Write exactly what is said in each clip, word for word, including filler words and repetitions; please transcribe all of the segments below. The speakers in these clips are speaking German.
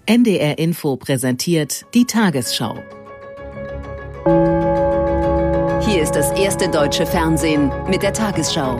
N D R Info präsentiert die Tagesschau. Hier ist das erste deutsche Fernsehen mit der Tagesschau.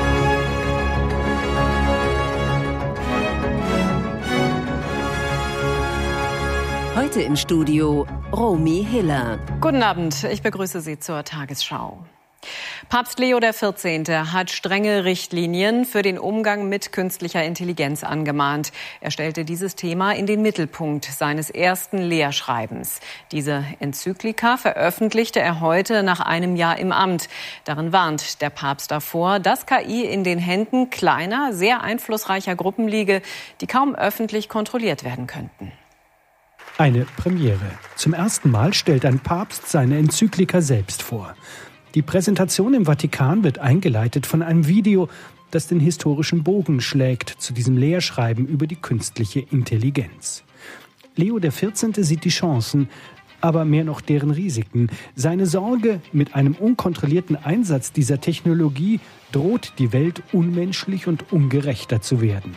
Heute im Studio Romy Hiller. Guten Abend, ich begrüße Sie zur Tagesschau. Papst Leo der vierzehnte hat strenge Richtlinien für den Umgang mit künstlicher Intelligenz angemahnt. Er stellte dieses Thema in den Mittelpunkt seines ersten Lehrschreibens. Diese Enzyklika veröffentlichte er heute nach einem Jahr im Amt. Darin warnt der Papst davor, dass K I in den Händen kleiner, sehr einflussreicher Gruppen liege, die kaum öffentlich kontrolliert werden könnten. Eine Premiere. Zum ersten Mal stellt ein Papst seine Enzyklika selbst vor. Die Präsentation im Vatikan wird eingeleitet von einem Video, das den historischen Bogen schlägt zu diesem Lehrschreiben über die künstliche Intelligenz. Leo der vierzehnte sieht die Chancen, aber mehr noch deren Risiken. Seine Sorge, mit einem unkontrollierten Einsatz dieser Technologie droht die Welt unmenschlich und ungerechter zu werden.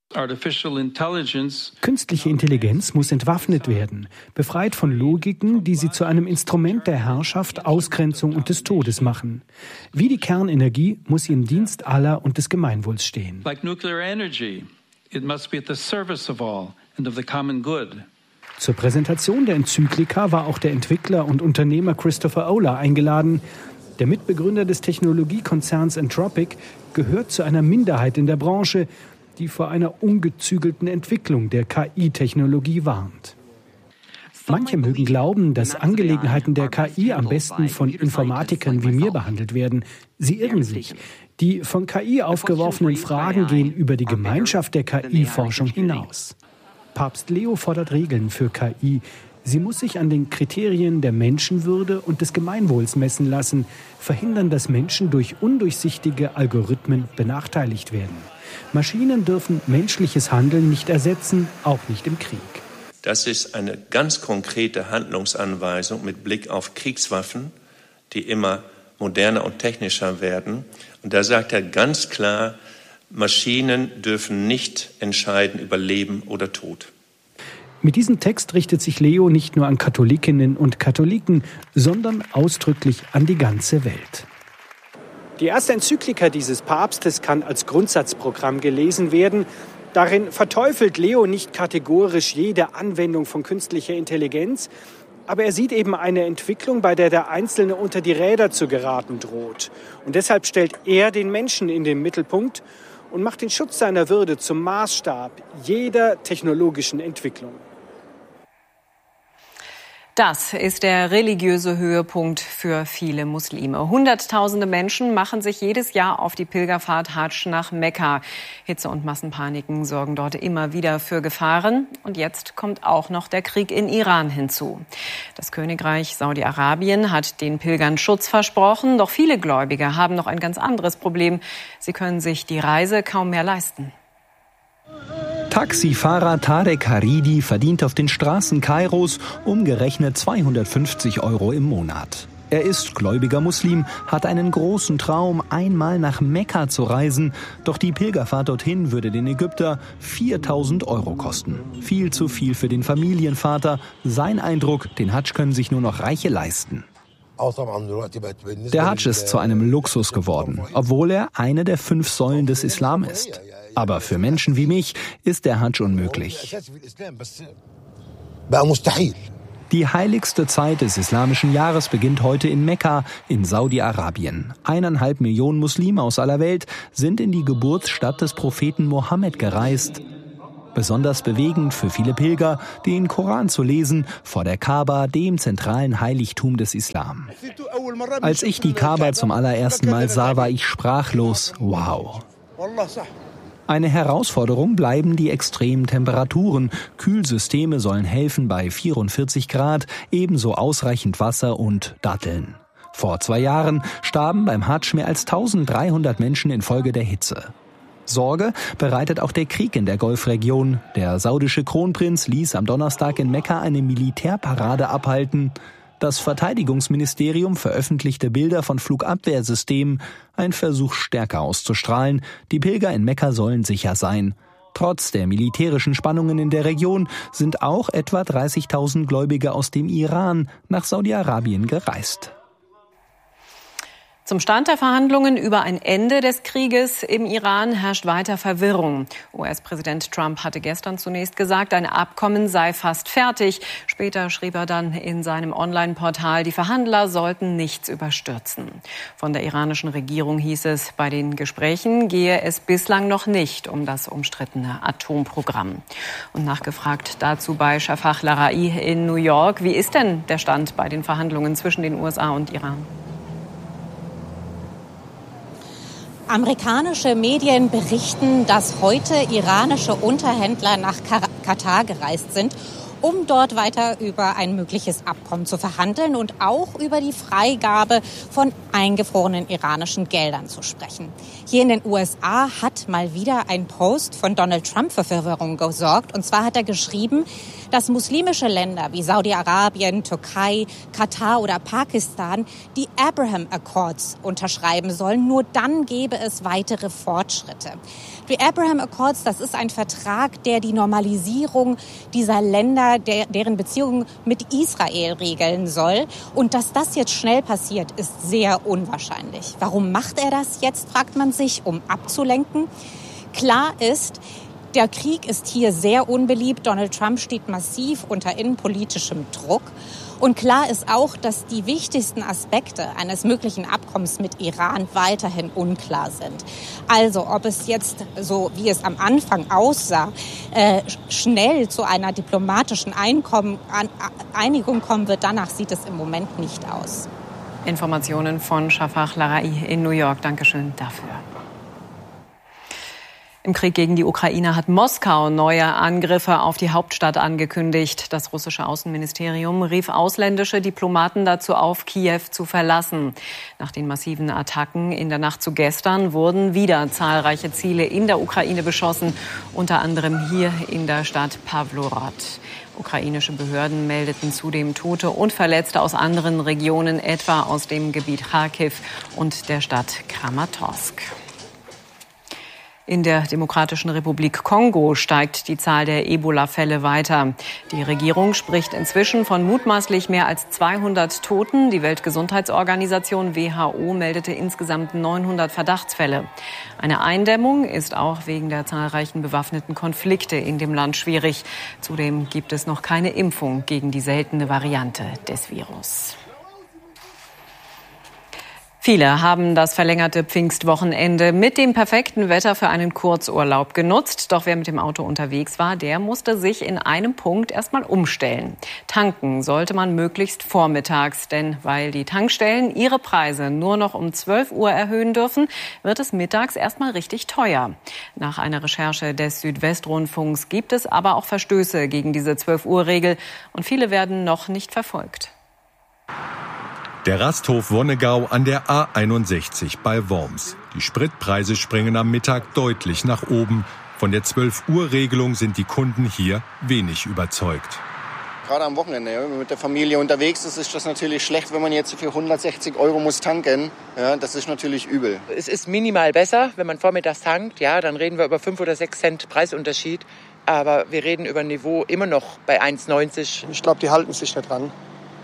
Künstliche Intelligenz muss entwaffnet werden, befreit von Logiken, die sie zu einem Instrument der Herrschaft, Ausgrenzung und des Todes machen. Wie die Kernenergie muss sie im Dienst aller und des Gemeinwohls stehen. Like nuclear energy, it must be at the service of all and of the common good. Zur Präsentation der Enzyklika war auch der Entwickler und Unternehmer Christopher Olah eingeladen. Der Mitbegründer des Technologiekonzerns Anthropic gehört zu einer Minderheit in der Branche, die vor einer ungezügelten Entwicklung der K I-Technologie warnt. Manche mögen glauben, dass Angelegenheiten der K I am besten von Informatikern wie mir behandelt werden. Sie irren sich. Die von K I aufgeworfenen Fragen gehen über die Gemeinschaft der K I-Forschung hinaus. Papst Leo fordert Regeln für K I. Sie muss sich an den Kriterien der Menschenwürde und des Gemeinwohls messen lassen, verhindern, dass Menschen durch undurchsichtige Algorithmen benachteiligt werden. Maschinen dürfen menschliches Handeln nicht ersetzen, auch nicht im Krieg. Das ist eine ganz konkrete Handlungsanweisung mit Blick auf Kriegswaffen, die immer moderner und technischer werden. Und da sagt er ganz klar, Maschinen dürfen nicht entscheiden über Leben oder Tod. Mit diesem Text richtet sich Leo nicht nur an Katholikinnen und Katholiken, sondern ausdrücklich an die ganze Welt. Die erste Enzyklika dieses Papstes kann als Grundsatzprogramm gelesen werden. Darin verteufelt Leo nicht kategorisch jede Anwendung von künstlicher Intelligenz, aber er sieht eben eine Entwicklung, bei der der Einzelne unter die Räder zu geraten droht. Und deshalb stellt er den Menschen in den Mittelpunkt und macht den Schutz seiner Würde zum Maßstab jeder technologischen Entwicklung. Das ist der religiöse Höhepunkt für viele Muslime. Hunderttausende Menschen machen sich jedes Jahr auf die Pilgerfahrt Hadsch nach Mekka. Hitze und Massenpaniken sorgen dort immer wieder für Gefahren. Und jetzt kommt auch noch der Krieg in Iran hinzu. Das Königreich Saudi-Arabien hat den Pilgern Schutz versprochen. Doch viele Gläubige haben noch ein ganz anderes Problem. Sie können sich die Reise kaum mehr leisten. Taxifahrer Tarek Haridi verdient auf den Straßen Kairos umgerechnet zweihundertfünfzig Euro im Monat. Er ist gläubiger Muslim, hat einen großen Traum, einmal nach Mekka zu reisen. Doch die Pilgerfahrt dorthin würde den Ägypter viertausend Euro kosten. Viel zu viel für den Familienvater. Sein Eindruck, den Hadsch können sich nur noch Reiche leisten. Der Hadsch ist zu einem Luxus geworden, obwohl er eine der fünf Säulen des Islam ist. Aber für Menschen wie mich ist der Hadsch unmöglich. Die heiligste Zeit des islamischen Jahres beginnt heute in Mekka in Saudi-Arabien. Eineinhalb Millionen Muslime aus aller Welt sind in die Geburtsstadt des Propheten Mohammed gereist. Besonders bewegend für viele Pilger, den Koran zu lesen, vor der Kaaba, dem zentralen Heiligtum des Islam. Als ich die Kaaba zum allerersten Mal sah, war ich sprachlos. Wow! Eine Herausforderung bleiben die extremen Temperaturen. Kühlsysteme sollen helfen bei vierundvierzig Grad, ebenso ausreichend Wasser und Datteln. Vor zwei Jahren starben beim Hadsch mehr als eintausenddreihundert Menschen infolge der Hitze. Sorge bereitet auch der Krieg in der Golfregion. Der saudische Kronprinz ließ am Donnerstag in Mekka eine Militärparade abhalten. Das Verteidigungsministerium veröffentlichte Bilder von Flugabwehrsystemen, ein Versuch stärker auszustrahlen. Die Pilger in Mekka sollen sicher sein. Trotz der militärischen Spannungen in der Region sind auch etwa dreißigtausend Gläubige aus dem Iran nach Saudi-Arabien gereist. Zum Stand der Verhandlungen über ein Ende des Krieges im Iran herrscht weiter Verwirrung. U S-Präsident Trump hatte gestern zunächst gesagt, ein Abkommen sei fast fertig. Später schrieb er dann in seinem Online-Portal, die Verhandler sollten nichts überstürzen. Von der iranischen Regierung hieß es, bei den Gesprächen gehe es bislang noch nicht um das umstrittene Atomprogramm. Und nachgefragt dazu bei Shafaq Lara'i in New York, wie ist denn der Stand bei den Verhandlungen zwischen den U S A und Iran? Amerikanische Medien berichten, dass heute iranische Unterhändler nach Katar gereist sind, um dort weiter über ein mögliches Abkommen zu verhandeln und auch über die Freigabe von eingefrorenen iranischen Geldern zu sprechen. Hier in den U S A hat mal wieder ein Post von Donald Trump für Verwirrung gesorgt. Und zwar hat er geschrieben, dass muslimische Länder wie Saudi-Arabien, Türkei, Katar oder Pakistan die Abraham Accords unterschreiben sollen. Nur dann gäbe es weitere Fortschritte. Die Abraham Accords, das ist ein Vertrag, der die Normalisierung dieser Länder, der, deren Beziehungen mit Israel regeln soll. Und dass das jetzt schnell passiert, ist sehr unwahrscheinlich. Warum macht er das jetzt, fragt man sich, um abzulenken. Klar ist, der Krieg ist hier sehr unbeliebt. Donald Trump steht massiv unter innenpolitischem Druck. Und klar ist auch, dass die wichtigsten Aspekte eines möglichen Abkommens mit Iran weiterhin unklar sind. Also ob es jetzt, so wie es am Anfang aussah, äh, schnell zu einer diplomatischen Einkommen, an, Einigung kommen wird, danach sieht es im Moment nicht aus. Informationen von Shafaq Lara'i in New York. Dankeschön dafür. Im Krieg gegen die Ukraine hat Moskau neue Angriffe auf die Hauptstadt angekündigt. Das russische Außenministerium rief ausländische Diplomaten dazu auf, Kiew zu verlassen. Nach den massiven Attacken in der Nacht zu gestern wurden wieder zahlreiche Ziele in der Ukraine beschossen, unter anderem hier in der Stadt Pawlorod. Ukrainische Behörden meldeten zudem Tote und Verletzte aus anderen Regionen, etwa aus dem Gebiet Kharkiv und der Stadt Kramatorsk. In der Demokratischen Republik Kongo steigt die Zahl der Ebola-Fälle weiter. Die Regierung spricht inzwischen von mutmaßlich mehr als zweihundert Toten. Die Weltgesundheitsorganisation W H O meldete insgesamt neunhundert Verdachtsfälle. Eine Eindämmung ist auch wegen der zahlreichen bewaffneten Konflikte in dem Land schwierig. Zudem gibt es noch keine Impfung gegen die seltene Variante des Virus. Viele haben das verlängerte Pfingstwochenende mit dem perfekten Wetter für einen Kurzurlaub genutzt. Doch wer mit dem Auto unterwegs war, der musste sich in einem Punkt erstmal umstellen. Tanken sollte man möglichst vormittags, denn weil die Tankstellen ihre Preise nur noch um zwölf Uhr erhöhen dürfen, wird es mittags erstmal richtig teuer. Nach einer Recherche des Südwestrundfunks gibt es aber auch Verstöße gegen diese zwölf Uhr Regel und viele werden noch nicht verfolgt. Der Rasthof Wonnegau an der A einundsechzig bei Worms. Die Spritpreise springen am Mittag deutlich nach oben. Von der zwölf Uhr Regelung sind die Kunden hier wenig überzeugt. Gerade am Wochenende, wenn man mit der Familie unterwegs ist, ist das natürlich schlecht, wenn man jetzt für hundertsechzig Euro muss tanken. Ja, das ist natürlich übel. Es ist minimal besser, wenn man vormittags tankt. Ja, dann reden wir über fünf oder sechs Cent Preisunterschied. Aber wir reden über ein Niveau immer noch bei eins neunzig. Ich glaube, die halten sich nicht dran.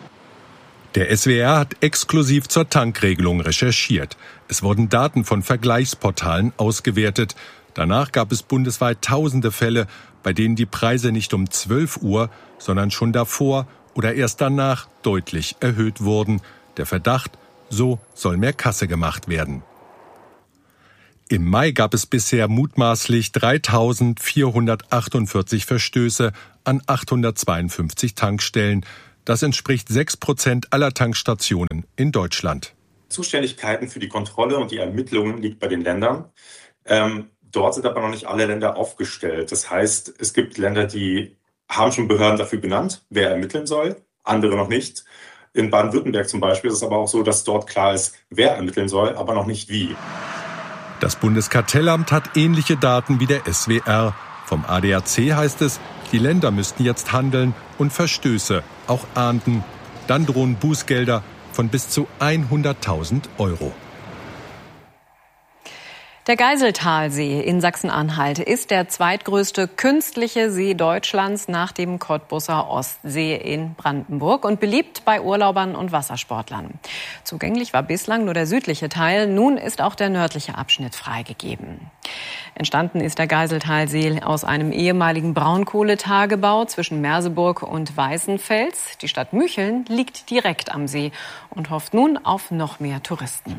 Der S W R hat exklusiv zur Tankregelung recherchiert. Es wurden Daten von Vergleichsportalen ausgewertet. Danach gab es bundesweit tausende Fälle, bei denen die Preise nicht um zwölf Uhr, sondern schon davor oder erst danach deutlich erhöht wurden. Der Verdacht, so soll mehr Kasse gemacht werden. Im Mai gab es bisher mutmaßlich dreitausendvierhundertachtundvierzig Verstöße an achthundertzweiundfünfzig Tankstellen. Das entspricht sechs Prozent aller Tankstationen in Deutschland. Zuständigkeiten für die Kontrolle und die Ermittlungen liegt bei den Ländern. Ähm, dort sind aber noch nicht alle Länder aufgestellt. Das heißt, es gibt Länder, die haben schon Behörden dafür benannt, wer ermitteln soll, andere noch nicht. In Baden-Württemberg zum Beispiel ist es aber auch so, dass dort klar ist, wer ermitteln soll, aber noch nicht wie. Das Bundeskartellamt hat ähnliche Daten wie der S W R. Vom A D A C heißt es, die Länder müssten jetzt handeln und Verstöße auch ahnden. Dann drohen Bußgelder von bis zu hunderttausend Euro. Der Geiseltalsee in Sachsen-Anhalt ist der zweitgrößte künstliche See Deutschlands nach dem Cottbuser Ostsee in Brandenburg und beliebt bei Urlaubern und Wassersportlern. Zugänglich war bislang nur der südliche Teil, nun ist auch der nördliche Abschnitt freigegeben. Entstanden ist der Geiseltalsee aus einem ehemaligen Braunkohletagebau zwischen Merseburg und Weißenfels. Die Stadt Mücheln liegt direkt am See und hofft nun auf noch mehr Touristen.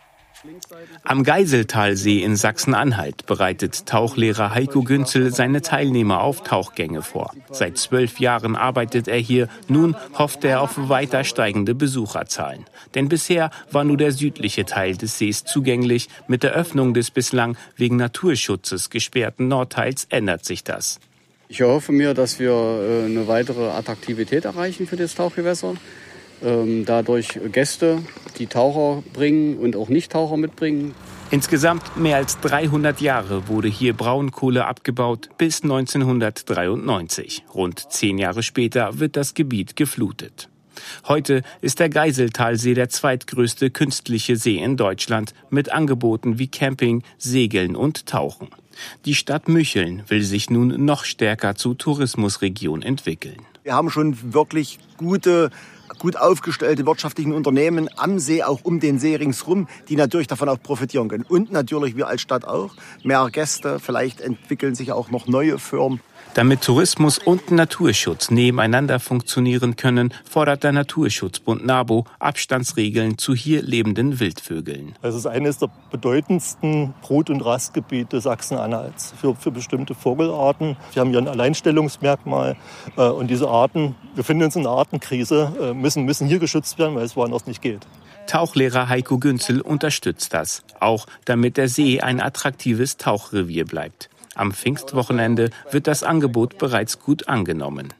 Am Geiseltalsee in Sachsen-Anhalt bereitet Tauchlehrer Heiko Günzel seine Teilnehmer auf Tauchgänge vor. Seit zwölf Jahren arbeitet er hier. Nun hofft er auf weiter steigende Besucherzahlen. Denn bisher war nur der südliche Teil des Sees zugänglich. Mit der Öffnung des bislang wegen Naturschutzes gesperrten Nordteils ändert sich das. Ich erhoffe mir, dass wir eine weitere Attraktivität erreichen für das Tauchgewässer. Dadurch Gäste, die Taucher bringen und auch Nicht-Taucher mitbringen. Insgesamt mehr als dreihundert Jahre wurde hier Braunkohle abgebaut, bis neunzehnhundertdreiundneunzig. Rund zehn Jahre später wird das Gebiet geflutet. Heute ist der Geiseltalsee der zweitgrößte künstliche See in Deutschland mit Angeboten wie Camping, Segeln und Tauchen. Die Stadt Mücheln will sich nun noch stärker zur Tourismusregion entwickeln. Wir haben schon wirklich gute gut aufgestellte wirtschaftlichen Unternehmen am See, auch um den See ringsherum, die natürlich davon auch profitieren können. Und natürlich wir als Stadt auch. Mehr Gäste, vielleicht entwickeln sich auch noch neue Firmen. Damit Tourismus und Naturschutz nebeneinander funktionieren können, fordert der Naturschutzbund NABU Abstandsregeln zu hier lebenden Wildvögeln. Es ist eines der bedeutendsten Brut- und Rastgebiete Sachsen-Anhalts für, für bestimmte Vogelarten. Wir haben hier ein Alleinstellungsmerkmal äh, und diese Arten, wir befinden uns in einer Artenkrise, äh, müssen, müssen hier geschützt werden, weil es woanders nicht geht. Tauchlehrer Heiko Günzel unterstützt das, auch damit der See ein attraktives Tauchrevier bleibt. Am Pfingstwochenende wird das Angebot bereits gut angenommen.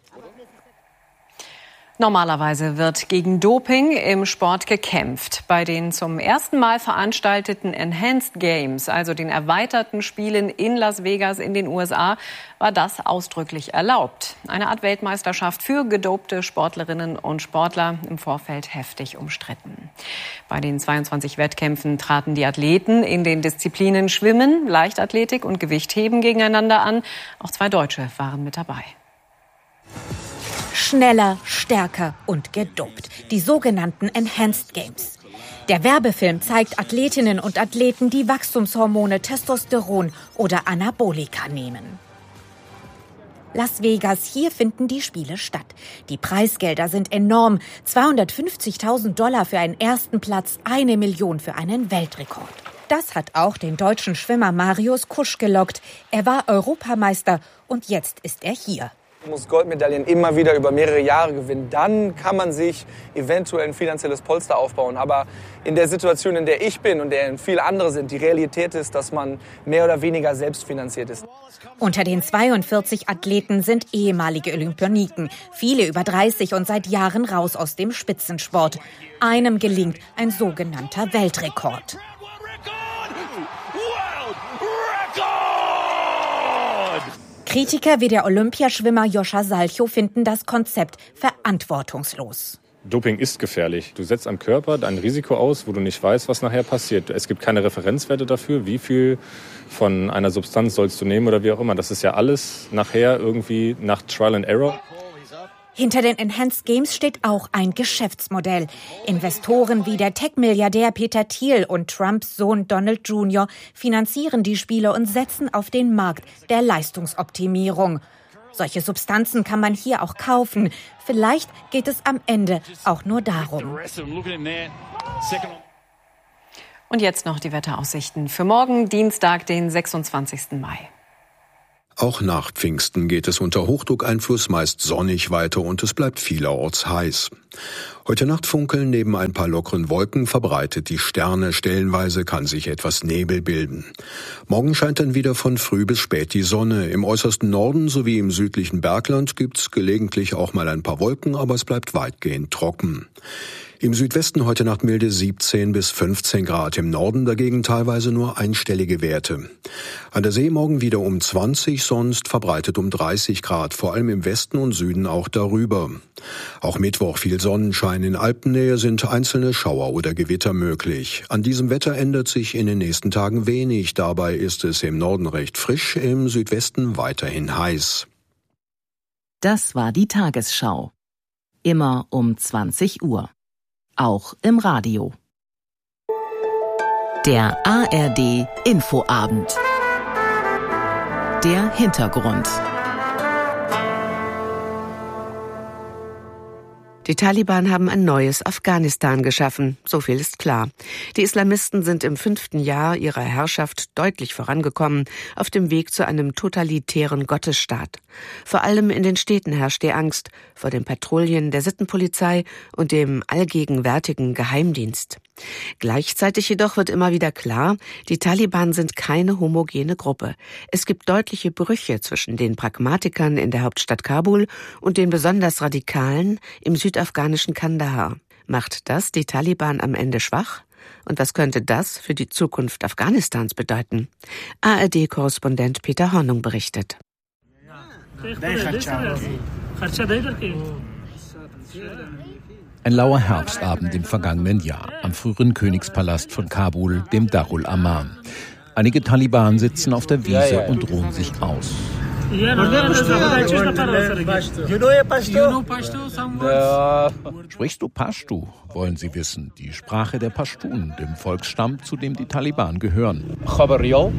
Normalerweise wird gegen Doping im Sport gekämpft. Bei den zum ersten Mal veranstalteten Enhanced Games, also den erweiterten Spielen in Las Vegas in den U S A, war das ausdrücklich erlaubt. Eine Art Weltmeisterschaft für gedopte Sportlerinnen und Sportler, im Vorfeld heftig umstritten. Bei den zweiundzwanzig Wettkämpfen traten die Athleten in den Disziplinen Schwimmen, Leichtathletik und Gewichtheben gegeneinander an. Auch zwei Deutsche waren mit dabei. Schneller, stärker und gedopt. Die sogenannten Enhanced Games. Der Werbefilm zeigt Athletinnen und Athleten, die Wachstumshormone Testosteron oder Anabolika nehmen. Las Vegas, hier finden die Spiele statt. Die Preisgelder sind enorm. zweihundertfünfzigtausend Dollar für einen ersten Platz, eine Million für einen Weltrekord. Das hat auch den deutschen Schwimmer Marius Kusch gelockt. Er war Europameister und jetzt ist er hier. Man muss Goldmedaillen immer wieder über mehrere Jahre gewinnen. Dann kann man sich eventuell ein finanzielles Polster aufbauen. Aber in der Situation, in der ich bin und der viele andere sind, die Realität ist, dass man mehr oder weniger selbst finanziert ist. Unter den zweiundvierzig Athleten sind ehemalige Olympioniken. Viele über dreißig und seit Jahren raus aus dem Spitzensport. Einem gelingt ein sogenannter Weltrekord. Kritiker wie der Olympiaschwimmer Joscha Salchow finden das Konzept verantwortungslos. Doping ist gefährlich. Du setzt am Körper ein Risiko aus, wo du nicht weißt, was nachher passiert. Es gibt keine Referenzwerte dafür, wie viel von einer Substanz sollst du nehmen oder wie auch immer. Das ist ja alles nachher irgendwie nach Trial and Error. Hinter den Enhanced Games steht auch ein Geschäftsmodell. Investoren wie der Tech-Milliardär Peter Thiel und Trumps Sohn Donald Junior finanzieren die Spiele und setzen auf den Markt der Leistungsoptimierung. Solche Substanzen kann man hier auch kaufen. Vielleicht geht es am Ende auch nur darum. Und jetzt noch die Wetteraussichten für morgen, Dienstag, den sechsundzwanzigsten Mai. Auch nach Pfingsten geht es unter Hochdruckeinfluss meist sonnig weiter und es bleibt vielerorts heiß. Heute Nacht funkeln neben ein paar lockeren Wolken verbreitet die Sterne. Stellenweise kann sich etwas Nebel bilden. Morgen scheint dann wieder von früh bis spät die Sonne. Im äußersten Norden sowie im südlichen Bergland gibt's gelegentlich auch mal ein paar Wolken, aber es bleibt weitgehend trocken. Im Südwesten heute Nacht milde siebzehn bis fünfzehn Grad, im Norden dagegen teilweise nur einstellige Werte. An der See morgen wieder um zwanzig, sonst verbreitet um dreißig Grad, vor allem im Westen und Süden auch darüber. Auch Mittwoch viel Sonnenschein, in Alpennähe sind einzelne Schauer oder Gewitter möglich. An diesem Wetter ändert sich in den nächsten Tagen wenig, dabei ist es im Norden recht frisch, im Südwesten weiterhin heiß. Das war die Tagesschau. Immer um zwanzig Uhr. Auch im Radio. Der A R D Infoabend. Der Hintergrund. Die Taliban haben ein neues Afghanistan geschaffen, so viel ist klar. Die Islamisten sind im fünften Jahr ihrer Herrschaft deutlich vorangekommen, auf dem Weg zu einem totalitären Gottesstaat. Vor allem in den Städten herrscht die Angst vor den Patrouillen der Sittenpolizei und dem allgegenwärtigen Geheimdienst. Gleichzeitig jedoch wird immer wieder klar, die Taliban sind keine homogene Gruppe. Es gibt deutliche Brüche zwischen den Pragmatikern in der Hauptstadt Kabul und den besonders Radikalen im südafghanischen Kandahar. Macht das die Taliban am Ende schwach? Und was könnte das für die Zukunft Afghanistans bedeuten? A R D-Korrespondent Peter Hornung berichtet. Ein lauer Herbstabend im vergangenen Jahr am früheren Königspalast von Kabul, dem Darul Aman. Einige Taliban sitzen auf der Wiese und ruhen sich aus. Sprichst du Pashtu, wollen sie wissen, die Sprache der Pashtun, dem Volksstamm, zu dem die Taliban gehören. Khabariol,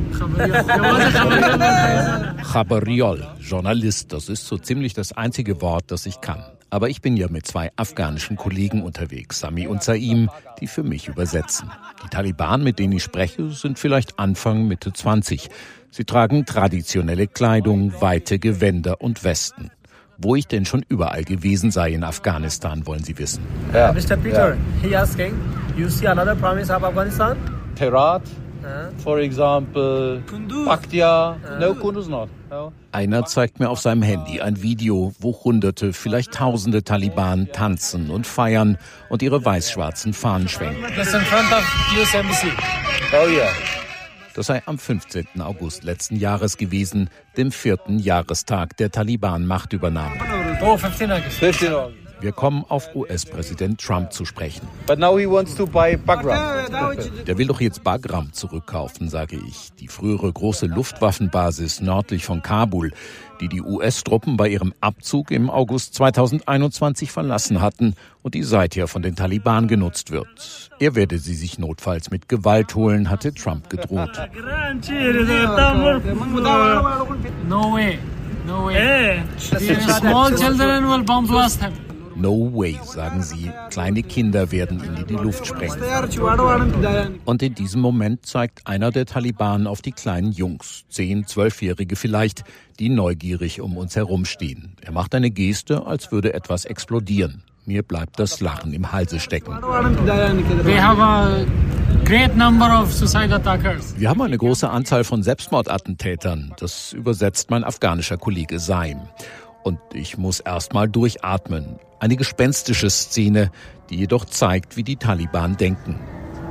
Journalist, das ist so ziemlich das einzige Wort, das ich kann. Aber ich bin ja mit zwei afghanischen Kollegen unterwegs, Sami und Saim, die für mich übersetzen. Die Taliban, mit denen ich spreche, sind vielleicht Anfang, Mitte zwanzig. Sie tragen traditionelle Kleidung, weite Gewänder und Westen. Wo ich denn schon überall gewesen sei in Afghanistan, wollen sie wissen. Yeah. Mister Peter, yeah. He asking, you see another province of Afghanistan? Herat, uh. for example, Paktia, uh. no, Kunduz not. No. Einer zeigt mir auf seinem Handy ein Video, wo Hunderte, vielleicht Tausende Taliban tanzen und feiern und ihre weiß-schwarzen Fahnen schwenken. That's in front of U S Embassy. Oh yeah. Das sei am fünfzehnten August letzten Jahres gewesen, dem vierten Jahrestag der Taliban-Machtübernahme. Oh, fünfzehn August. Wir kommen auf U S-Präsident Trump zu sprechen. But now he wants to buy Bagram. Der will doch jetzt Bagram zurückkaufen, sage ich. Die frühere große Luftwaffenbasis nördlich von Kabul, die die U S-Truppen bei ihrem Abzug im August zweitausendeinundzwanzig verlassen hatten und die seither von den Taliban genutzt wird. Er werde sie sich notfalls mit Gewalt holen, hatte Trump gedroht. No way. No way. Small children will bomb blast him. No way, sagen sie. Kleine Kinder werden ihn in die Luft sprengen. Und in diesem Moment zeigt einer der Taliban auf die kleinen Jungs, zehn, zwölfjährige vielleicht, die neugierig um uns herumstehen. Er macht eine Geste, als würde etwas explodieren. Mir bleibt das Lachen im Halse stecken. We have a great number of suicide attackers. Wir haben eine große Anzahl von Selbstmordattentätern. Das übersetzt mein afghanischer Kollege Saim. Und ich muss erst mal durchatmen. Eine gespenstische Szene, die jedoch zeigt, wie die Taliban denken.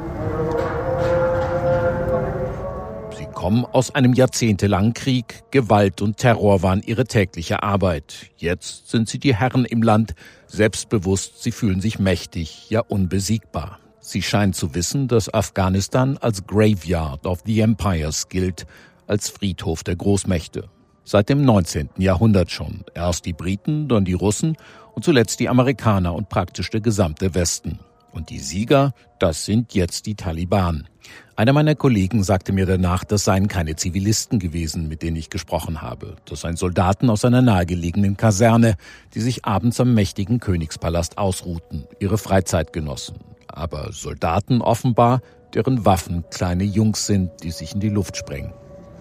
Sie kommen aus einem jahrzehntelangen Krieg. Gewalt und Terror waren ihre tägliche Arbeit. Jetzt sind sie die Herren im Land. Selbstbewusst, sie fühlen sich mächtig, ja unbesiegbar. Sie scheinen zu wissen, dass Afghanistan als Graveyard of the Empires gilt, als Friedhof der Großmächte. Seit dem neunzehnten Jahrhundert schon. Erst die Briten, dann die Russen und zuletzt die Amerikaner und praktisch der gesamte Westen. Und die Sieger, das sind jetzt die Taliban. Einer meiner Kollegen sagte mir danach, das seien keine Zivilisten gewesen, mit denen ich gesprochen habe. Das seien Soldaten aus einer nahegelegenen Kaserne, die sich abends am mächtigen Königspalast ausruhten, ihre Freizeit genossen. Aber Soldaten offenbar, deren Waffen kleine Jungs sind, die sich in die Luft sprengen.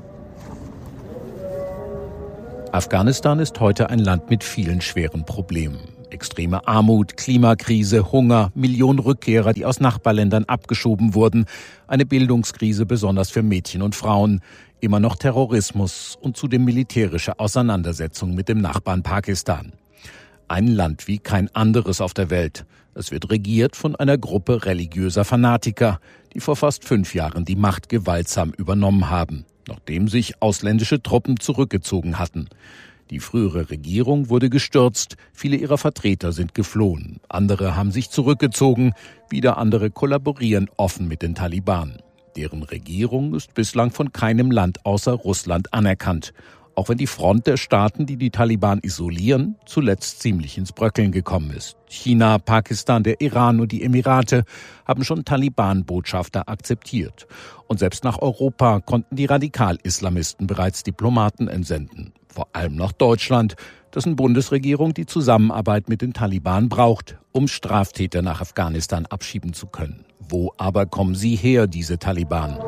Afghanistan ist heute ein Land mit vielen schweren Problemen. Extreme Armut, Klimakrise, Hunger, Millionen Rückkehrer, die aus Nachbarländern abgeschoben wurden, eine Bildungskrise besonders für Mädchen und Frauen, immer noch Terrorismus und zudem militärische Auseinandersetzungen mit dem Nachbarn Pakistan. Ein Land wie kein anderes auf der Welt. Es wird regiert von einer Gruppe religiöser Fanatiker, die vor fast fünf Jahren die Macht gewaltsam übernommen haben, nachdem sich ausländische Truppen zurückgezogen hatten. Die frühere Regierung wurde gestürzt, viele ihrer Vertreter sind geflohen, andere haben sich zurückgezogen, wieder andere kollaborieren offen mit den Taliban. Deren Regierung ist bislang von keinem Land außer Russland anerkannt, auch wenn die Front der Staaten, die die Taliban isolieren, zuletzt ziemlich ins Bröckeln gekommen ist. China, Pakistan, der Iran und die Emirate haben schon Taliban-Botschafter akzeptiert. Und selbst nach Europa konnten die Radikal-Islamisten bereits Diplomaten entsenden. Vor allem nach Deutschland, dessen Bundesregierung die Zusammenarbeit mit den Taliban braucht, um Straftäter nach Afghanistan abschieben zu können. Wo aber kommen sie her, diese Taliban?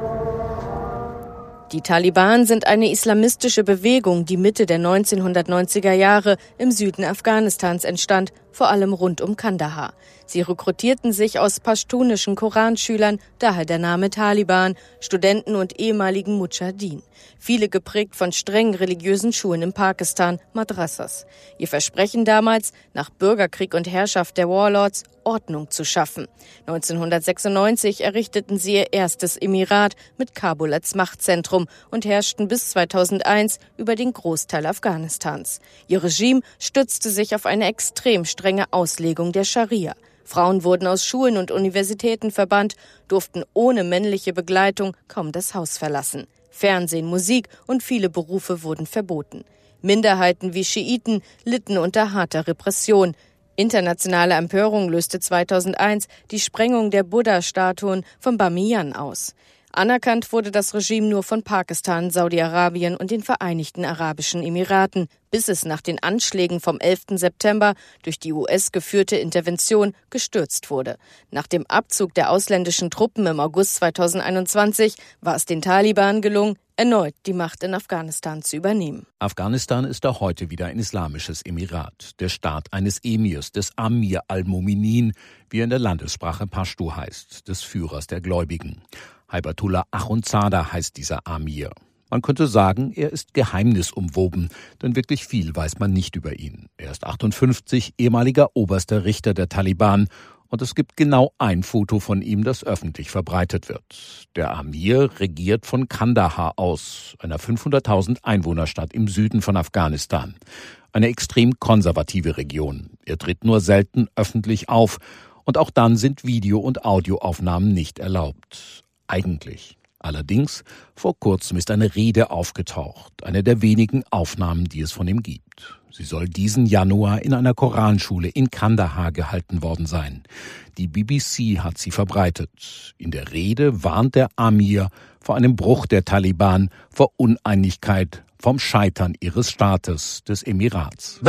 Die Taliban sind eine islamistische Bewegung, die Mitte der neunzehnhundertneunziger Jahre im Süden Afghanistans entstand, vor allem rund um Kandahar. Sie rekrutierten sich aus pashtunischen Koranschülern, daher der Name Taliban, Studenten und ehemaligen Mudschahidin. Viele geprägt von strengen religiösen Schulen in Pakistan, Madrasas. Ihr Versprechen damals, nach Bürgerkrieg und Herrschaft der Warlords Ordnung zu schaffen. neunzehnhundertsechsundneunzig errichteten sie ihr erstes Emirat mit Kabul als Machtzentrum und herrschten bis zweitausendeins über den Großteil Afghanistans. Ihr Regime stützte sich auf eine extrem strenge Auslegung der Scharia. Frauen wurden aus Schulen und Universitäten verbannt, durften ohne männliche Begleitung kaum das Haus verlassen. Fernsehen, Musik und viele Berufe wurden verboten. Minderheiten wie Schiiten litten unter harter Repression. Internationale Empörung löste zweitausendeins die Sprengung der Buddha-Statuen von Bamiyan aus. Anerkannt wurde das Regime nur von Pakistan, Saudi-Arabien und den Vereinigten Arabischen Emiraten, bis es nach den Anschlägen vom elften September durch die U S geführte Intervention gestürzt wurde. Nach dem Abzug der ausländischen Truppen im August zweitausendeinundzwanzig war es den Taliban gelungen, erneut die Macht in Afghanistan zu übernehmen. Afghanistan ist auch heute wieder ein islamisches Emirat, der Staat eines Emirs, des Amir al-Mominin, wie er in der Landessprache Pashto heißt, des Führers der Gläubigen. Haibatullah Akhundzada heißt dieser Amir. Man könnte sagen, er ist geheimnisumwoben, denn wirklich viel weiß man nicht über ihn. Er ist achtundfünfzig, ehemaliger oberster Richter der Taliban, und es gibt genau ein Foto von ihm, das öffentlich verbreitet wird. Der Amir regiert von Kandahar aus, einer fünfhunderttausend Einwohnerstadt im Süden von Afghanistan. Eine extrem konservative Region. Er tritt nur selten öffentlich auf, und auch dann sind Video- und Audioaufnahmen nicht erlaubt. Eigentlich. Allerdings, vor kurzem ist eine Rede aufgetaucht, eine der wenigen Aufnahmen, die es von ihm gibt. Sie soll diesen Januar in einer Koranschule in Kandahar gehalten worden sein. Die B B C hat sie verbreitet. In der Rede warnt der Amir vor einem Bruch der Taliban, vor Uneinigkeit, vom Scheitern ihres Staates, des Emirats.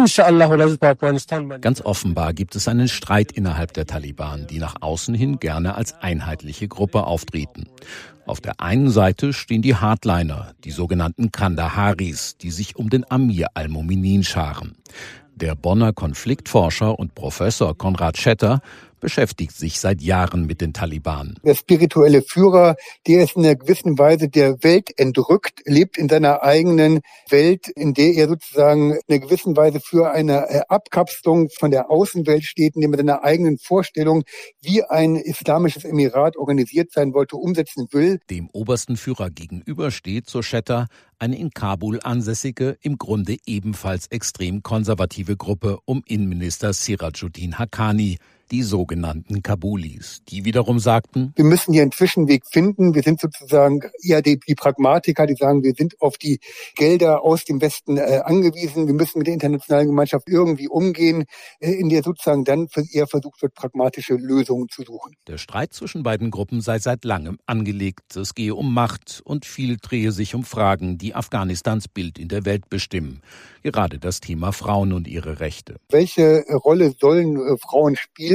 Ganz offenbar gibt es einen Streit innerhalb der Taliban, die nach außen hin gerne als einheitliche Gruppe auftreten. Auf der einen Seite stehen die Hardliner, die sogenannten Kandaharis, die sich um den Amir al-Mominin scharen. Der Bonner Konfliktforscher und Professor Konrad Schetter beschäftigt sich seit Jahren mit den Taliban. Der spirituelle Führer, der ist in einer gewissen Weise der Welt entrückt, lebt in seiner eigenen Welt, in der er sozusagen in einer gewissen Weise für eine Abkapselung von der Außenwelt steht, indem er seine eigenen Vorstellungen, wie ein islamisches Emirat organisiert sein wollte, umsetzen will. Dem obersten Führer gegenüber steht, so Schetter, eine in Kabul ansässige, im Grunde ebenfalls extrem konservative Gruppe um Innenminister Sirajuddin Haqqani, die sogenannten Kabulis, die wiederum sagten, wir müssen hier einen Zwischenweg finden. Wir sind sozusagen eher die, die Pragmatiker, die sagen, wir sind auf die Gelder aus dem Westen äh, angewiesen. Wir müssen mit der internationalen Gemeinschaft irgendwie umgehen, äh, in der sozusagen dann eher versucht wird, pragmatische Lösungen zu suchen. Der Streit zwischen beiden Gruppen sei seit langem angelegt. Es gehe um Macht und viel drehe sich um Fragen, die Afghanistans Bild in der Welt bestimmen. Gerade das Thema Frauen und ihre Rechte. Welche Rolle sollen äh, Frauen spielen?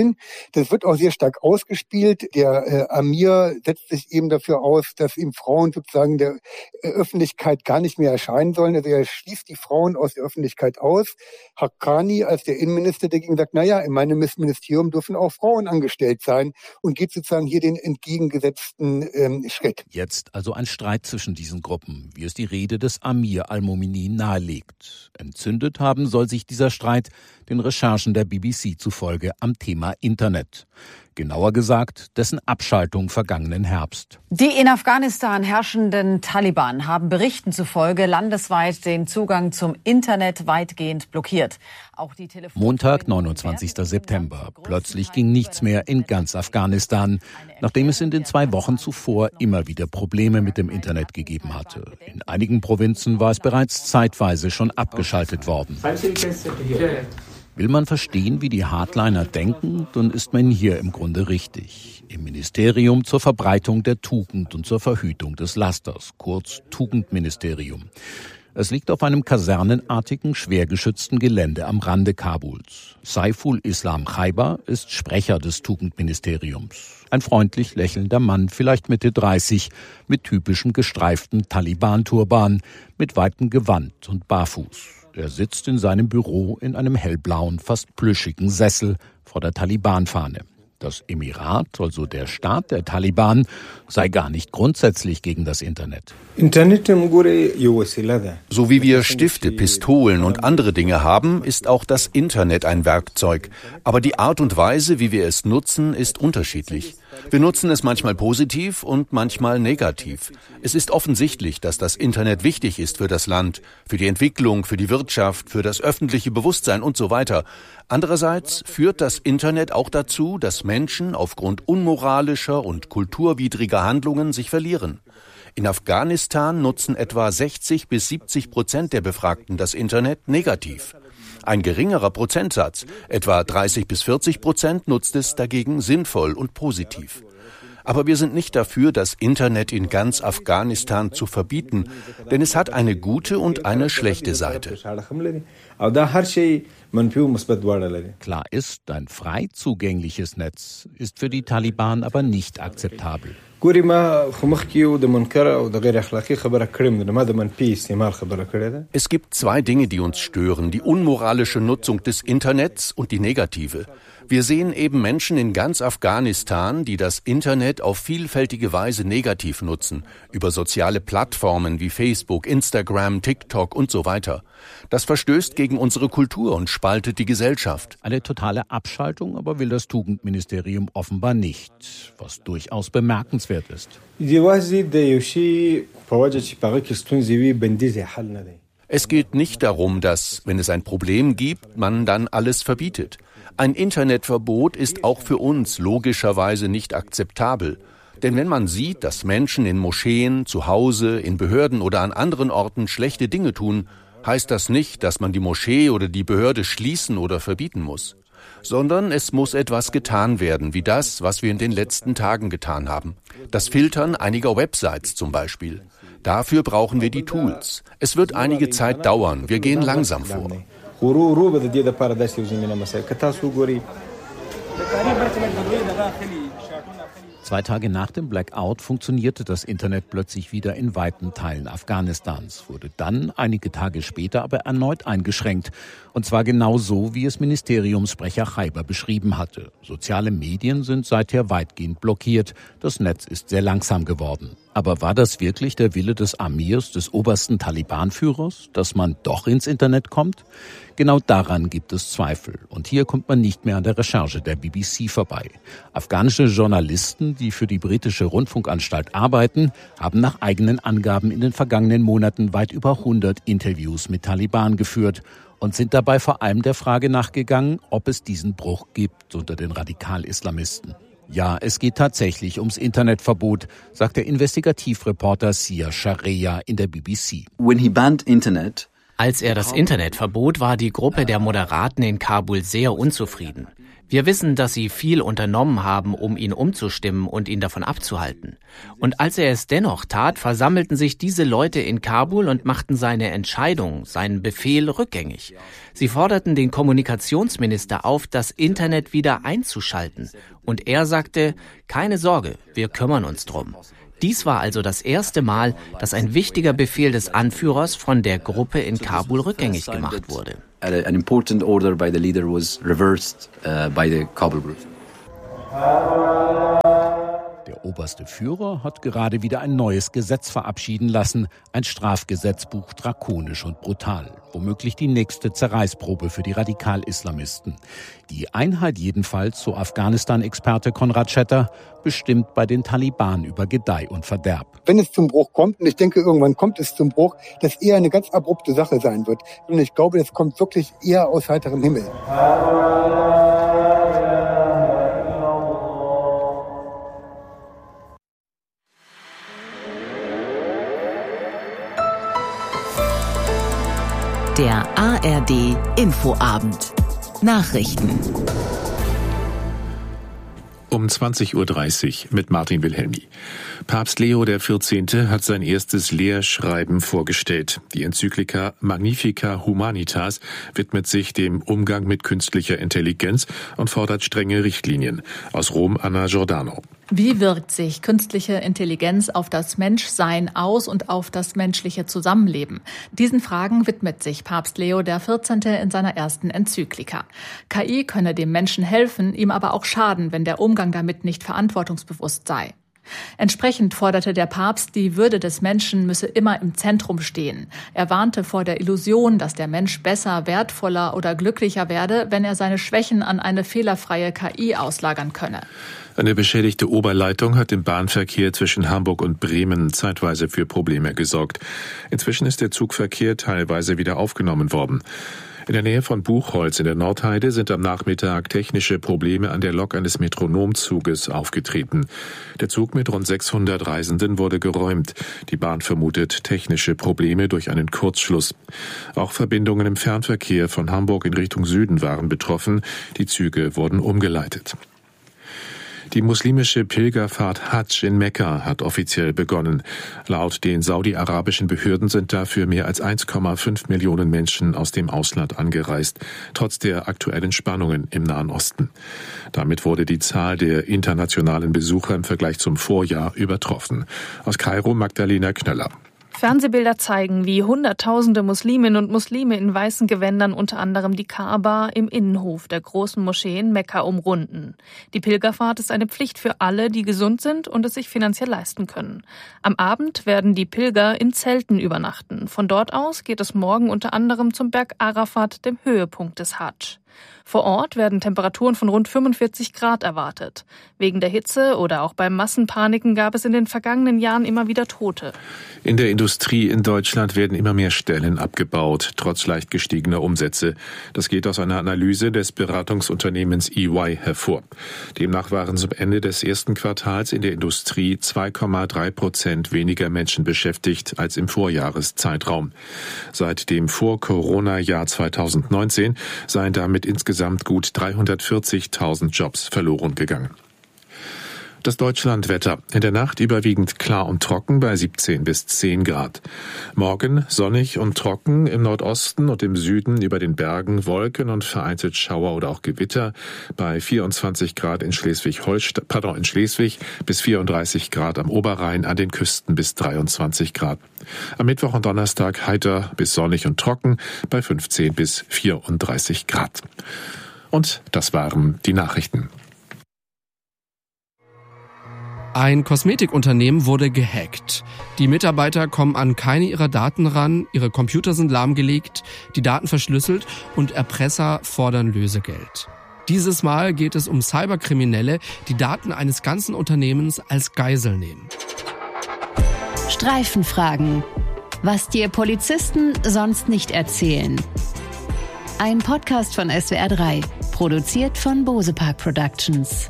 sehen. Das wird auch sehr stark ausgespielt. Der äh, Amir setzt sich eben dafür aus, dass eben Frauen sozusagen der äh, Öffentlichkeit gar nicht mehr erscheinen sollen. Also er schließt die Frauen aus der Öffentlichkeit aus. Haqqani als der Innenminister dagegen sagt, naja, in meinem Ministerium dürfen auch Frauen angestellt sein und geht sozusagen hier den entgegengesetzten ähm, Schritt. Jetzt also ein Streit zwischen diesen Gruppen, wie es die Rede des Amir al-Mominin nahelegt. Entzündet haben soll sich dieser Streit den Recherchen der B B C zufolge am Thema Internet. Genauer gesagt, dessen Abschaltung vergangenen Herbst. Die in Afghanistan herrschenden Taliban haben Berichten zufolge landesweit den Zugang zum Internet weitgehend blockiert. Auch die Telefon- Montag, neunundzwanzigster September. Plötzlich ging nichts mehr in ganz Afghanistan, nachdem es in den zwei Wochen zuvor immer wieder Probleme mit dem Internet gegeben hatte. In einigen Provinzen war es bereits zeitweise schon abgeschaltet worden. Will man verstehen, wie die Hardliner denken, dann ist man hier im Grunde richtig. Im Ministerium zur Verbreitung der Tugend und zur Verhütung des Lasters, kurz Tugendministerium. Es liegt auf einem kasernenartigen, schwer geschützten Gelände am Rande Kabuls. Saiful Islam Khaibar ist Sprecher des Tugendministeriums. Ein freundlich lächelnder Mann, vielleicht Mitte dreißig, mit typischem gestreiften Taliban-Turban, mit weitem Gewand und barfuß. Er sitzt in seinem Büro in einem hellblauen, fast plüschigen Sessel vor der Taliban-Fahne. Das Emirat, also der Staat der Taliban, sei gar nicht grundsätzlich gegen das Internet. So wie wir Stifte, Pistolen und andere Dinge haben, ist auch das Internet ein Werkzeug. Aber die Art und Weise, wie wir es nutzen, ist unterschiedlich. Wir nutzen es manchmal positiv und manchmal negativ. Es ist offensichtlich, dass das Internet wichtig ist für das Land, für die Entwicklung, für die Wirtschaft, für das öffentliche Bewusstsein und so weiter. Andererseits führt das Internet auch dazu, dass Menschen aufgrund unmoralischer und kulturwidriger Handlungen sich verlieren. In Afghanistan nutzen etwa sechzig bis siebzig Prozent der Befragten das Internet negativ. Ein geringerer Prozentsatz, etwa dreißig bis vierzig Prozent, nutzt es dagegen sinnvoll und positiv. Aber wir sind nicht dafür, das Internet in ganz Afghanistan zu verbieten, denn es hat eine gute und eine schlechte Seite. Klar ist, ein frei zugängliches Netz ist für die Taliban aber nicht akzeptabel. Es gibt zwei Dinge, die uns stören, die unmoralische Nutzung des Internets und die negative. Wir sehen eben Menschen in ganz Afghanistan, die das Internet auf vielfältige Weise negativ nutzen, über soziale Plattformen wie Facebook, Instagram, TikTok und so weiter. Das verstößt gegen unsere Kultur und spaltet die Gesellschaft. Eine totale Abschaltung aber will das Tugendministerium offenbar nicht, was durchaus bemerkenswert ist. Es geht nicht darum, dass, wenn es ein Problem gibt, man dann alles verbietet. Ein Internetverbot ist auch für uns logischerweise nicht akzeptabel. Denn wenn man sieht, dass Menschen in Moscheen, zu Hause, in Behörden oder an anderen Orten schlechte Dinge tun, heißt das nicht, dass man die Moschee oder die Behörde schließen oder verbieten muss. Sondern es muss etwas getan werden, wie das, was wir in den letzten Tagen getan haben. Das Filtern einiger Websites zum Beispiel. Dafür brauchen wir die Tools. Es wird einige Zeit dauern. Wir gehen langsam vor. Zwei Tage nach dem Blackout funktionierte das Internet plötzlich wieder in weiten Teilen Afghanistans, wurde dann einige Tage später aber erneut eingeschränkt. Und zwar genau so, wie es Ministeriumssprecher Khaibar beschrieben hatte. Soziale Medien sind seither weitgehend blockiert. Das Netz ist sehr langsam geworden. Aber war das wirklich der Wille des Amirs, des obersten Taliban-Führers, dass man doch ins Internet kommt? Genau daran gibt es Zweifel. Und hier kommt man nicht mehr an der Recherche der B B C vorbei. Afghanische Journalisten, die für die britische Rundfunkanstalt arbeiten, haben nach eigenen Angaben in den vergangenen Monaten weit über hundert Interviews mit Taliban geführt und sind dabei vor allem der Frage nachgegangen, ob es diesen Bruch gibt unter den Radikal-Islamisten. Ja, es geht tatsächlich ums Internetverbot, sagt der Investigativreporter Sia Sharia in der B B C. When he banned Internet, Als er das Internet verbot, war die Gruppe der Moderaten in Kabul sehr unzufrieden. Wir wissen, dass sie viel unternommen haben, um ihn umzustimmen und ihn davon abzuhalten. Und als er es dennoch tat, versammelten sich diese Leute in Kabul und machten seine Entscheidung, seinen Befehl rückgängig. Sie forderten den Kommunikationsminister auf, das Internet wieder einzuschalten. Und er sagte, keine Sorge, wir kümmern uns drum. Dies war also das erste Mal, dass ein wichtiger Befehl des Anführers von der Gruppe in Kabul rückgängig gemacht wurde. An important order by the leader was reversed uh, by the Kabul group. Der oberste Führer hat gerade wieder ein neues Gesetz verabschieden lassen, ein Strafgesetzbuch drakonisch und brutal, womöglich die nächste Zerreißprobe für die Radikal-Islamisten. Die Einheit jedenfalls, so Afghanistan-Experte Konrad Schetter, bestimmt bei den Taliban über Gedeih und Verderb. Wenn es zum Bruch kommt, und ich denke, irgendwann kommt es zum Bruch, dass eher eine ganz abrupte Sache sein wird. Und ich glaube, das kommt wirklich eher aus heiterem Himmel. Der A R D Infoabend. Nachrichten. Um zwanzig Uhr dreißig mit Martin Wilhelmi. Papst Leo der vierzehnte hat sein erstes Lehrschreiben vorgestellt. Die Enzyklika Magnifica Humanitas widmet sich dem Umgang mit künstlicher Intelligenz und fordert strenge Richtlinien. Aus Rom Anna Giordano. Wie wirkt sich künstliche Intelligenz auf das Menschsein aus und auf das menschliche Zusammenleben? Diesen Fragen widmet sich Papst Leo der vierzehnte in seiner ersten Enzyklika. K I könne dem Menschen helfen, ihm aber auch schaden, wenn der Umgang damit nicht verantwortungsbewusst sei. Entsprechend forderte der Papst, die Würde des Menschen müsse immer im Zentrum stehen. Er warnte vor der Illusion, dass der Mensch besser, wertvoller oder glücklicher werde, wenn er seine Schwächen an eine fehlerfreie K I auslagern könne. Eine beschädigte Oberleitung hat im Bahnverkehr zwischen Hamburg und Bremen zeitweise für Probleme gesorgt. Inzwischen ist der Zugverkehr teilweise wieder aufgenommen worden. In der Nähe von Buchholz in der Nordheide sind am Nachmittag technische Probleme an der Lok eines Metronomzuges aufgetreten. Der Zug mit rund sechshundert Reisenden wurde geräumt. Die Bahn vermutet technische Probleme durch einen Kurzschluss. Auch Verbindungen im Fernverkehr von Hamburg in Richtung Süden waren betroffen. Die Züge wurden umgeleitet. Die muslimische Pilgerfahrt Hadsch in Mekka hat offiziell begonnen. Laut den saudi-arabischen Behörden sind dafür mehr als eins Komma fünf Millionen Menschen aus dem Ausland angereist, trotz der aktuellen Spannungen im Nahen Osten. Damit wurde die Zahl der internationalen Besucher im Vergleich zum Vorjahr übertroffen. Aus Kairo Magdalena Knöller. Fernsehbilder zeigen, wie Hunderttausende Musliminnen und Muslime in weißen Gewändern unter anderem die Kaaba im Innenhof der großen Moschee in Mekka umrunden. Die Pilgerfahrt ist eine Pflicht für alle, die gesund sind und es sich finanziell leisten können. Am Abend werden die Pilger in Zelten übernachten. Von dort aus geht es morgen unter anderem zum Berg Arafat, dem Höhepunkt des Hadsch. Vor Ort werden Temperaturen von rund fünfundvierzig Grad erwartet. Wegen der Hitze oder auch bei Massenpaniken gab es in den vergangenen Jahren immer wieder Tote. In der Industrie in Deutschland werden immer mehr Stellen abgebaut, trotz leicht gestiegener Umsätze. Das geht aus einer Analyse des Beratungsunternehmens E Y hervor. Demnach waren zum Ende des ersten Quartals in der Industrie zwei Komma drei Prozent weniger Menschen beschäftigt als im Vorjahreszeitraum. Seit dem Vor-Corona-Jahr zweitausendneunzehn seien damit insgesamt gut dreihundertvierzigtausend Jobs verloren gegangen. Das Deutschlandwetter. In der Nacht überwiegend klar und trocken bei siebzehn bis zehn Grad. Morgen sonnig und trocken, im Nordosten und im Süden über den Bergen Wolken und vereinzelt Schauer oder auch Gewitter bei vierundzwanzig Grad in Schleswig-Holstein, pardon, in Schleswig bis vierunddreißig Grad am Oberrhein, an den Küsten bis dreiundzwanzig Grad. Am Mittwoch und Donnerstag heiter bis sonnig und trocken bei fünfzehn bis vierunddreißig Grad. Und das waren die Nachrichten. Ein Kosmetikunternehmen wurde gehackt. Die Mitarbeiter kommen an keine ihrer Daten ran, ihre Computer sind lahmgelegt, die Daten verschlüsselt und Erpresser fordern Lösegeld. Dieses Mal geht es um Cyberkriminelle, die Daten eines ganzen Unternehmens als Geisel nehmen. Streifenfragen. Was dir Polizisten sonst nicht erzählen. Ein Podcast von S W R drei, produziert von Bose Park Productions.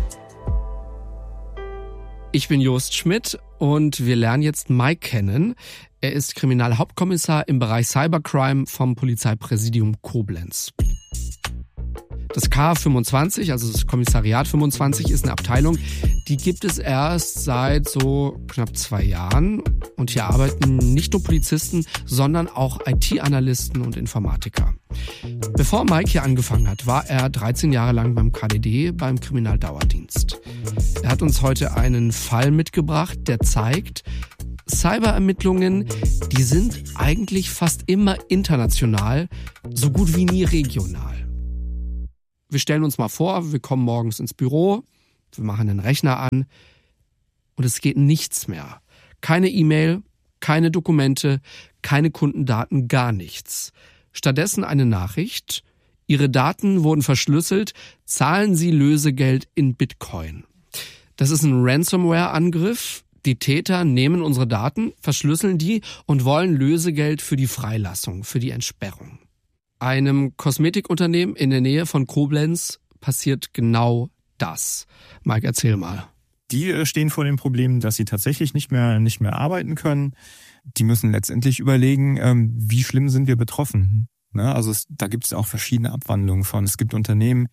Ich bin Jost Schmidt und wir lernen jetzt Mike kennen. Er ist Kriminalhauptkommissar im Bereich Cybercrime vom Polizeipräsidium Koblenz. Das K fünfundzwanzig, also das Kommissariat fünfundzwanzig, ist eine Abteilung, die gibt es erst seit so knapp zwei Jahren. Und hier arbeiten nicht nur Polizisten, sondern auch I T-Analysten und Informatiker. Bevor Mike hier angefangen hat, war er dreizehn Jahre lang beim K D D, beim Kriminaldauerdienst. Er hat uns heute einen Fall mitgebracht, der zeigt, Cyberermittlungen, die sind eigentlich fast immer international, so gut wie nie regional. Wir stellen uns mal vor, wir kommen morgens ins Büro, wir machen den Rechner an und es geht nichts mehr. Keine E-Mail, keine Dokumente, keine Kundendaten, gar nichts. Stattdessen eine Nachricht: Ihre Daten wurden verschlüsselt, zahlen Sie Lösegeld in Bitcoin. Das ist ein Ransomware-Angriff. Die Täter nehmen unsere Daten, verschlüsseln die und wollen Lösegeld für die Freilassung, für die Entsperrung. Einem Kosmetikunternehmen in der Nähe von Koblenz passiert genau das. Mike, erzähl mal. Die stehen vor dem Problem, dass sie tatsächlich nicht mehr nicht mehr arbeiten können. Die müssen letztendlich überlegen, wie schlimm sind wir betroffen. Also es, da gibt es auch verschiedene Abwandlungen von. Es gibt Unternehmen,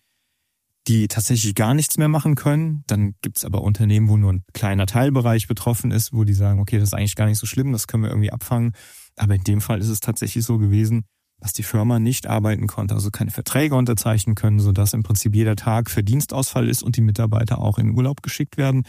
die tatsächlich gar nichts mehr machen können. Dann gibt es aber Unternehmen, wo nur ein kleiner Teilbereich betroffen ist, wo die sagen, okay, das ist eigentlich gar nicht so schlimm, das können wir irgendwie abfangen. Aber in dem Fall ist es tatsächlich so gewesen, dass die Firma nicht arbeiten konnte, also keine Verträge unterzeichnen können, sodass im Prinzip jeder Tag für Dienstausfall ist und die Mitarbeiter auch in Urlaub geschickt werden.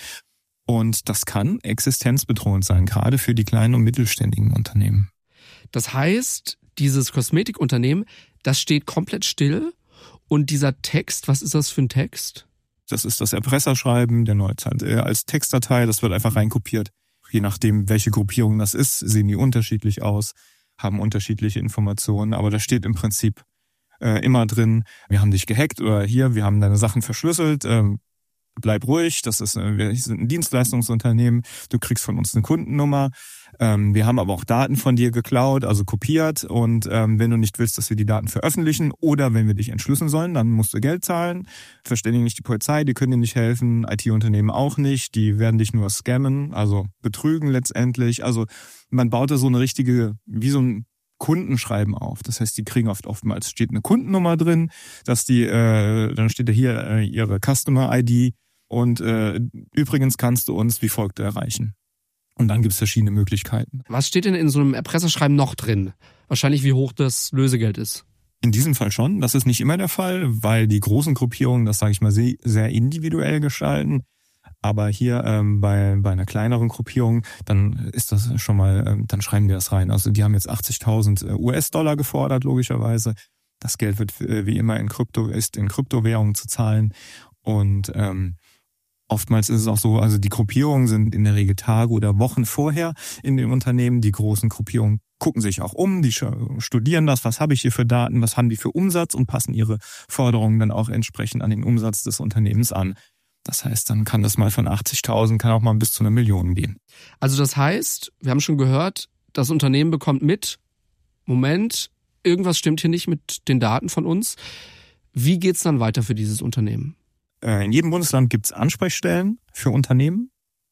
Und das kann existenzbedrohend sein, gerade für die kleinen und mittelständigen Unternehmen. Das heißt, dieses Kosmetikunternehmen, das steht komplett still und dieser Text, was ist das für ein Text? Das ist das Erpresserschreiben der Neuzeit als Textdatei, das wird einfach reinkopiert. Je nachdem, welche Gruppierung das ist, sehen die unterschiedlich aus, haben unterschiedliche Informationen, aber da steht im Prinzip äh, immer drin, wir haben dich gehackt oder hier, wir haben deine Sachen verschlüsselt, ähm, bleib ruhig, das ist, äh, wir sind ein Dienstleistungsunternehmen, du kriegst von uns eine Kundennummer, ähm, wir haben aber auch Daten von dir geklaut, also kopiert und ähm, wenn du nicht willst, dass wir die Daten veröffentlichen oder wenn wir dich entschlüsseln sollen, dann musst du Geld zahlen, verständigen nicht die Polizei, die können dir nicht helfen, I T-Unternehmen auch nicht, die werden dich nur scammen, also betrügen letztendlich, also man baut da so eine richtige, wie so ein Kundenschreiben auf. Das heißt, die kriegen oft oftmals steht eine Kundennummer drin, dass die, äh, dann steht da hier äh, ihre Customer I D und äh, übrigens kannst du uns wie folgt erreichen. Und dann gibt es verschiedene Möglichkeiten. Was steht denn in so einem Erpresserschreiben noch drin? Wahrscheinlich, wie hoch das Lösegeld ist. In diesem Fall schon. Das ist nicht immer der Fall, weil die großen Gruppierungen das, sage ich mal, sehr individuell gestalten. Aber hier ähm, bei bei einer kleineren Gruppierung, dann ist das schon mal, ähm, dann schreiben wir das rein. Also die haben jetzt achtzigtausend U S-Dollar gefordert, logischerweise. Das Geld wird äh, wie immer in Krypto ist in Kryptowährungen zu zahlen. Und ähm, oftmals ist es auch so, also die Gruppierungen sind in der Regel Tage oder Wochen vorher in den Unternehmen. Die großen Gruppierungen gucken sich auch um, die studieren das, was habe ich hier für Daten, was haben die für Umsatz und passen ihre Forderungen dann auch entsprechend an den Umsatz des Unternehmens an. Das heißt, dann kann das mal von achtzigtausend, kann auch mal bis zu einer Million gehen. Also das heißt, wir haben schon gehört, das Unternehmen bekommt mit, Moment, irgendwas stimmt hier nicht mit den Daten von uns. Wie geht's dann weiter für dieses Unternehmen? In jedem Bundesland gibt's Ansprechstellen für Unternehmen.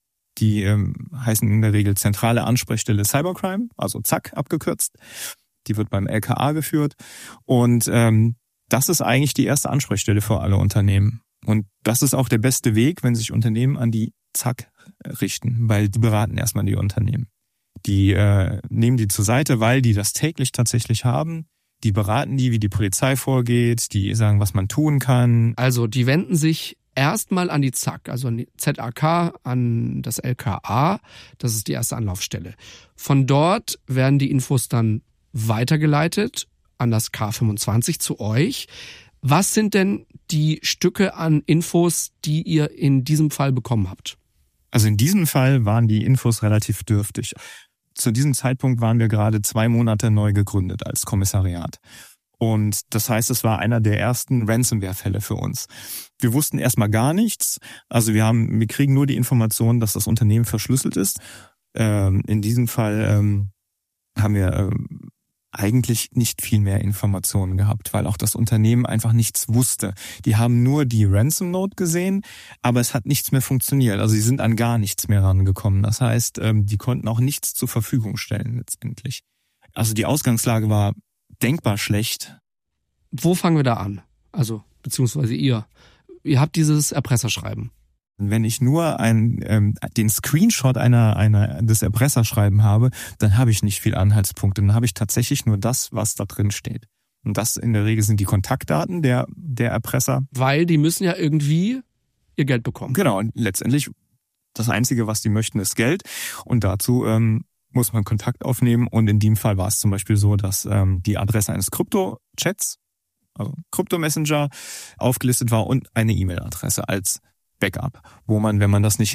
Die ähm, heißen in der Regel Zentrale Ansprechstelle Cybercrime, also ZAK abgekürzt. Die wird beim L K A geführt. Und ähm, das ist eigentlich die erste Ansprechstelle für alle Unternehmen. Und das ist auch der beste Weg, wenn sich Unternehmen an die ZAK richten, weil die beraten erstmal die Unternehmen. Die äh, nehmen die zur Seite, weil die das täglich tatsächlich haben. Die beraten die, wie die Polizei vorgeht, die sagen, was man tun kann. Also die wenden sich erstmal an die ZAK, also an die Z A K, an das L K A. Das ist die erste Anlaufstelle. Von dort werden die Infos dann weitergeleitet an das K fünfundzwanzig zu euch. Was sind denn die Stücke an Infos, die ihr in diesem Fall bekommen habt? Also in diesem Fall waren die Infos relativ dürftig. Zu diesem Zeitpunkt waren wir gerade zwei Monate neu gegründet als Kommissariat. Und das heißt, es war einer der ersten Ransomware-Fälle für uns. Wir wussten erstmal gar nichts. Also wir haben, wir kriegen nur die Information, dass das Unternehmen verschlüsselt ist. Ähm, in diesem Fall ähm, haben wir ähm, eigentlich nicht viel mehr Informationen gehabt, weil auch das Unternehmen einfach nichts wusste. Die haben nur die Ransom Note gesehen, aber es hat nichts mehr funktioniert. Also sie sind an gar nichts mehr rangekommen. Das heißt, die konnten auch nichts zur Verfügung stellen letztendlich. Also die Ausgangslage war denkbar schlecht. Wo fangen wir da an? Also beziehungsweise ihr. Ihr habt dieses Erpresserschreiben. Wenn ich nur ein, ähm, den Screenshot einer, einer des Erpresserschreiben habe, dann habe ich nicht viel Anhaltspunkte. Dann habe ich tatsächlich nur das, was da drin steht. Und das in der Regel sind die Kontaktdaten der, der Erpresser. Weil die müssen ja irgendwie ihr Geld bekommen. Genau, und letztendlich das Einzige, was die möchten, ist Geld. Und dazu ähm, muss man Kontakt aufnehmen. Und in dem Fall war es zum Beispiel so, dass ähm, die Adresse eines Krypto-Chats, also Krypto-Messenger, aufgelistet war und eine E-Mail-Adresse als Backup, wo man, wenn man das nicht